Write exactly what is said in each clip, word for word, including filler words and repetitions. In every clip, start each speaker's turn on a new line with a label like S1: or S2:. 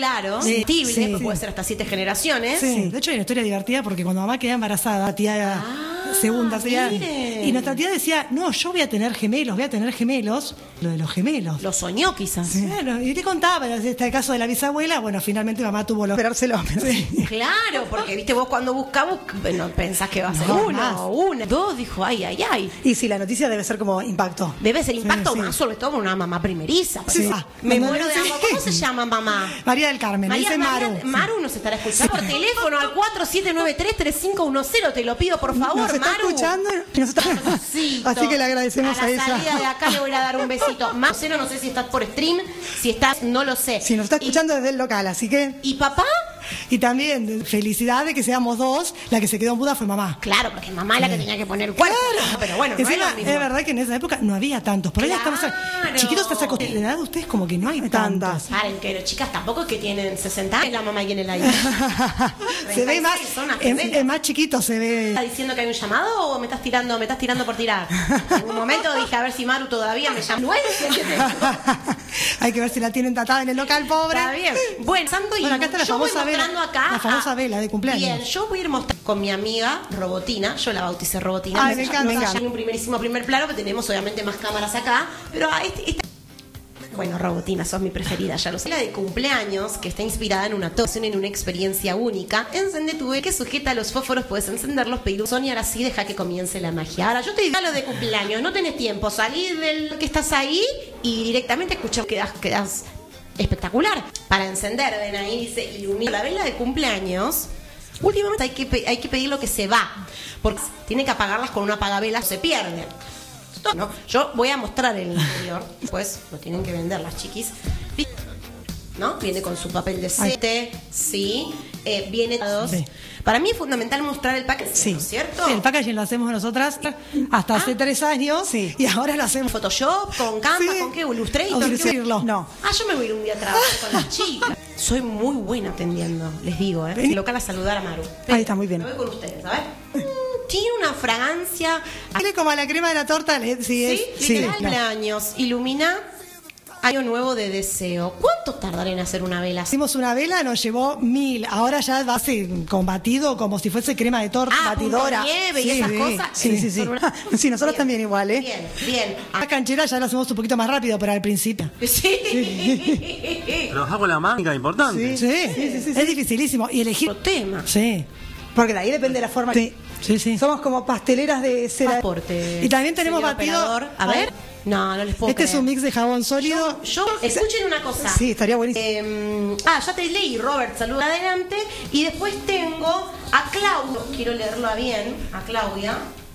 S1: Claro,
S2: Sí,
S1: sensible,
S2: sí,
S1: porque
S2: sí.
S1: puede ser hasta siete generaciones.
S2: Sí, de hecho hay una historia divertida porque cuando mamá quedaba embarazada, tía
S1: Ah,
S2: segunda, sería,
S1: miren.
S2: y nuestra tía decía, no, yo voy a tener gemelos, voy a tener gemelos, lo de los gemelos.
S1: Lo soñó quizás.
S2: Bueno, ¿y qué contaba? Este el caso de la bisabuela, bueno, finalmente mamá tuvo lo esperárselo. Sí.
S1: Claro, porque viste vos cuando buscas, busca, bueno, pensás que va a ser
S2: No,
S1: uno,
S2: más.
S1: una, dos, dijo, ay, ay, ay.
S2: Y sí, la noticia debe ser como impacto.
S1: Debe ser impacto
S2: Sí, sí.
S1: más, sobre todo con una mamá primeriza.
S2: Sí.
S1: Ah, me
S2: Cuando
S1: muero de
S2: no sé-
S1: hambre. ¿Cómo se llama mamá?
S2: María del Carmen,
S1: María,
S2: dice
S1: María-
S2: Maru.
S1: Maru nos estará escuchando por teléfono al cuatro siete nueve tres, tres cinco uno cero. Te lo pido, por favor,
S2: Nos está
S1: Maru.
S2: escuchando. Nos está...
S1: Besito.
S2: Así que le agradecemos
S1: a
S2: a,
S1: la
S2: ella.
S1: salida de acá le voy a dar un besito. Más cero, no sé si estás por stream, si estás, no lo sé.
S2: Sí, nos está escuchando desde el local, así que...
S1: ¿Y, y papá?
S2: Y también, felicidad de que seamos dos, la que se quedó en Buda fue mamá.
S1: Claro, porque mamá es la que tenía que poner el cuerpo.
S2: Claro.
S1: Pero bueno, no
S2: Encima,
S1: es lo mismo.
S2: es verdad que en esa época no había tantos. Por ahí
S1: Claro.
S2: estamos chiquitos, estás acostumbrados. La edad de ustedes como que no hay tantas.
S1: Paren, que los chicas tampoco es que tienen sesenta años, la mamá y en la hija.
S2: Se ve más,
S1: son unas
S2: es,
S1: pesetas.
S2: es más chiquito, se ve.
S1: ¿Estás diciendo que hay un llamado o me estás tirando, me estás tirando por tirar? En un momento dije a ver si Maru todavía me llama.
S2: Hay que ver si la tienen tratada en el local, pobre.
S1: Está bien. Bueno, Santo, y
S2: Bueno, acá está la
S1: yo voy
S2: famosa vela.
S1: mostrando acá.
S2: La famosa
S1: a-
S2: vela de cumpleaños.
S1: Bien, yo voy a ir mostrando con mi amiga Robotina. Yo la bauticé Robotina.
S2: Ay, me encanta, me encanta.
S1: En un primerísimo primer plano, que tenemos obviamente más cámaras acá. Pero a este, esta... Bueno, Robotina, sos mi preferida, ya lo sé. La de cumpleaños, que está inspirada en una actuación, en una experiencia única. Encende tu vela que sujeta los fósforos, puedes encenderlos, pedir un son y ahora sí deja que comience la magia. Ahora, yo te digo lo de cumpleaños, no tenés tiempo, salí del que estás ahí y directamente escuchás, quedás, quedás espectacular. Para encender, ven ahí, dice ilumina. La vela de cumpleaños, últimamente hay que, pe- hay que pedir lo que se va, porque tiene que apagarlas con una apagavela, se pierde. No, yo voy a mostrar el interior, pues lo tienen que vender las chiquis. ¿No? Viene con su papel de sete, sí, eh, viene todos.
S2: Sí.
S1: Para mí es fundamental mostrar el paquete,
S2: Sí.
S1: ¿no es cierto?
S2: Sí, el packaging lo hacemos nosotras hasta hace tres años
S3: Sí.
S2: y ahora lo hacemos.
S1: Photoshop, con Canva,
S2: Sí.
S1: con qué, Illustrator.
S2: Illustrator.
S1: ¿Qué?
S3: No.
S1: Ah, yo me voy a ir un día a trabajar con las chicas. Soy muy buena atendiendo, les digo, ¿eh?
S2: Vení.
S1: Local a saludar a Maru.
S3: Ahí está, muy bien.
S1: Me voy con ustedes, a ver. Mm, tiene una fragancia.
S2: Tiene como a la crema de la torta, le- sí,
S1: Sí,
S2: es.
S3: sí,
S1: literal,
S3: claro.
S1: cumpleaños. Ilumina año nuevo de deseo. ¿Cuánto tardaré en hacer una vela así?
S2: Hicimos una vela, nos llevó mil. Ahora ya va a ser combatido como si fuese crema de torta.
S1: Ah,
S3: batidora.
S1: punto nieve y
S2: Sí,
S1: esas
S2: sí,
S1: cosas.
S3: Sí, sí, sí.
S1: Son una-
S3: Sí, nosotros
S1: Bien,
S3: también igual, ¿eh?
S1: Bien, bien.
S2: La canchera ya la hacemos un poquito más rápido, pero al principio.
S1: Sí.
S4: Trabajar con la máquina importante.
S2: Sí, sí, sí, es dificilísimo. Y elegir.
S1: Otro tema.
S2: Sí,
S3: Porque de ahí depende la forma.
S2: sí, sí, sí.
S3: Somos como pasteleras de cera.
S1: Pasaporte.
S2: Y también tenemos
S1: Señor
S2: batido-
S1: operador. A ver. No, no les puedo
S2: Este es
S1: creer.
S2: un mix de jabón sólido.
S1: Yo, escuchen una cosa.
S3: Sí, estaría buenísimo.
S1: Eh, ah, ya te leí, Robert, saluda adelante. Y después tengo a Claudia. Quiero leerlo bien, a Claudia.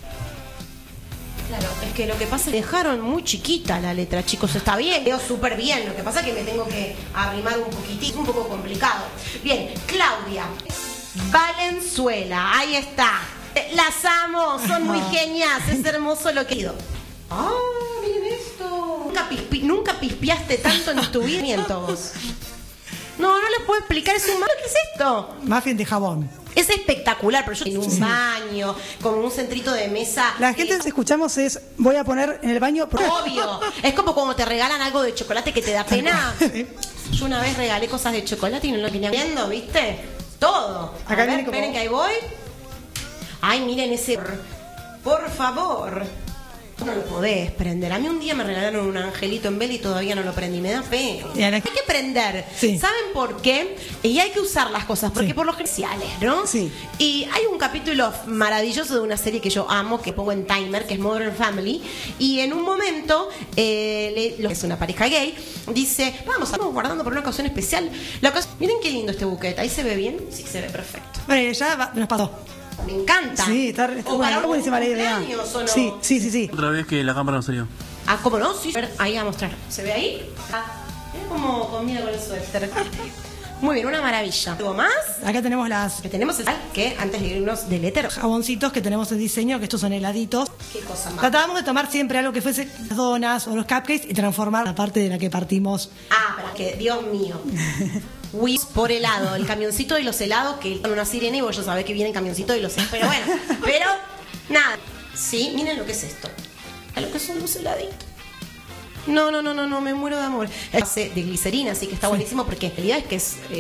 S1: Claro, es que lo que pasa es que dejaron muy chiquita la letra, chicos. Está bien, veo súper bien. Lo que pasa es que me tengo que arrimar un poquitito, un poco complicado. Bien, Claudia Valenzuela, ahí está. Las amo, son muy genias, es hermoso lo que he ido. ¡Ah, miren esto! Nunca, pispi- nunca pispeaste tanto en tu vida, vos. No, no les puedo explicar, es un... ¿Qué es esto?
S2: Muffin de jabón.
S1: Es espectacular, pero yo en un baño, con un centrito de mesa.
S3: La gente
S1: eh,
S3: que escuchamos es, voy a poner en el baño.
S1: obvio. Es como cuando te regalan algo de chocolate que te da pena. Yo una vez regalé cosas de chocolate y no lo tenían viendo, ¿viste? Todo. A
S3: Acá
S1: ver,
S3: viene como-
S1: esperen que ahí voy. Ay, miren ese... Por favor. No lo podés prender. A mí un día me regalaron un angelito en vela y todavía no lo prendí. Me da pena.
S2: Y ahora-
S1: Hay que prender.
S2: Sí.
S1: ¿Saben por qué? Y hay que usar las cosas, porque
S2: Sí.
S1: por los generales, ¿no?
S3: Sí.
S1: Y hay un capítulo maravilloso de una serie que yo amo, que pongo en timer, que es Modern Family. Y en un momento, eh, le- lo que es una pareja gay, dice, vamos, estamos guardando por una ocasión especial. La ocasión- miren qué lindo este buquete. ¿Ahí se ve bien? Sí, se ve perfecto.
S2: Bueno, ya va- nos pasó.
S1: Me encanta.
S3: Sí, está, está
S1: O
S3: bueno,
S1: para
S3: está
S1: un
S3: buenísima la idea.
S1: cumpleaños, ¿o no?
S3: Sí, sí, sí, sí.
S4: Otra vez que la cámara no salió.
S1: Ah, ¿cómo no? Sí. A ver, ahí a mostrar. ¿Se ve ahí? Ah, es como combina con el suéter. Muy bien, una maravilla. ¿Algo más?
S2: Acá tenemos las
S1: Que tenemos el que antes de irnos del éter.
S2: jaboncitos que tenemos en diseño, que estos son heladitos.
S1: Qué cosa más.
S2: Tratábamos de tomar siempre algo que fuese las donas o los cupcakes y transformar la parte de la que partimos.
S1: Ah, pero que, Dios mío. Whis por helado, el camioncito de los helados, que con una sirena y vos ya sabés que viene el camioncito de los helados. Pero bueno, pero nada. Sí, miren lo que es esto. A lo que son los heladitos. No, no, no, no, no, me muero de amor. Es de glicerina, así que está buenísimo porque en realidad es que es... eh,